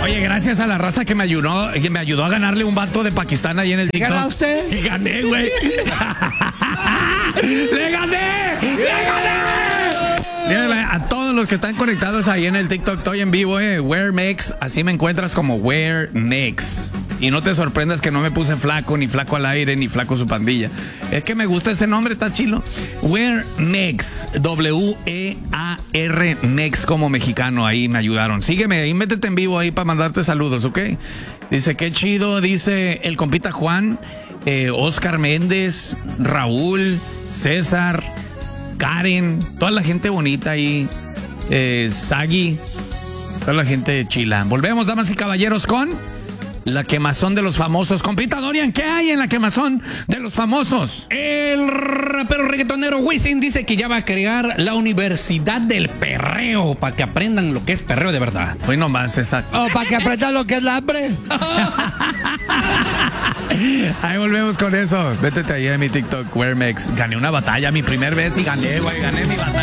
Oye, gracias a la raza que me ayudó a ganarle un vato de Pakistán ahí en el TikTok. ¿Gana usted? Y gané, güey. ¡Le gané! Díganle a todos los que están conectados ahí en el TikTok, estoy en vivo, Where Next, así me encuentras como Where Next. Y no te sorprendas que no me puse flaco, ni flaco al aire, ni flaco su pandilla. Es que me gusta ese nombre, está chilo. Where Next, W-E-A-R Next como mexicano, ahí me ayudaron. Sígueme, ahí métete en vivo ahí para mandarte saludos, ¿ok? Dice, qué chido, dice el compita Juan, Oscar Méndez, Raúl, César, Karen, toda la gente bonita ahí, Sagi, toda la gente chila. Volvemos, damas y caballeros, con la quemazón de los famosos. Compita Dorian, ¿qué hay en la quemazón de los famosos? El rapero reggaetonero Wisin dice que ya va a crear la Universidad del Perreo para que aprendan lo que es perreo de verdad. Hoy nomás, exacto. Oh, para que aprendan lo que es el hambre. Ahí volvemos con eso. Vétete ahí a mi TikTok, WhereMex. Gané una batalla, mi primer vez y gané, güey. Gané mi batalla.